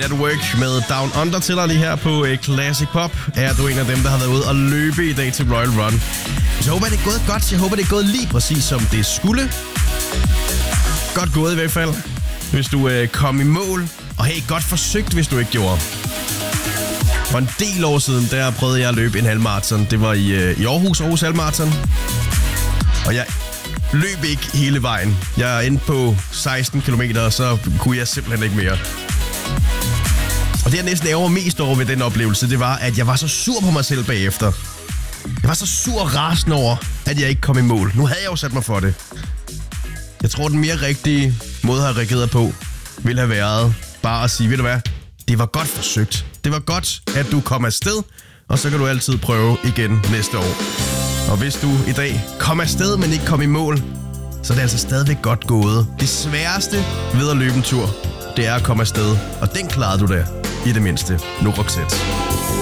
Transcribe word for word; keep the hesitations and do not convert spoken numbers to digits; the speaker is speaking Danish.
at Work med Down Under til dig lige her på Classic Pop. Er du en af dem, der har været ude og løbe i dag til Royal Run? Så håber jeg, det er gået godt. Jeg håber, det er gået lige præcis, som det skulle. Godt gået i hvert fald, hvis du øh, kom i mål. Og hey, godt forsøgt, hvis du ikke gjorde. For en del år siden, der prøvede jeg at løbe en halvmarathon. Det var i, øh, i Aarhus, Aarhus Halvmarathon. Og jeg løb ikke hele vejen. Jeg er inde på seksten kilometer, og så kunne jeg simpelthen ikke mere. Og det, jeg næsten ærger mest over ved den oplevelse, det var, at jeg var så sur på mig selv bagefter. Jeg var så sur og rasende over, at jeg ikke kom i mål. Nu havde jeg jo sat mig for det. Jeg tror, den mere rigtige måde at have reageret på, ville have været bare at sige, ved du hvad, det var godt forsøgt. Det var godt, at du kom afsted, og så kan du altid prøve igen næste år. Og hvis du i dag kom afsted, men ikke kom i mål, så er det altså stadigvæk godt gået. Det sværeste ved at løbe en tur, det er at komme afsted, og den klarede du da i det mindste. Nu Roxette.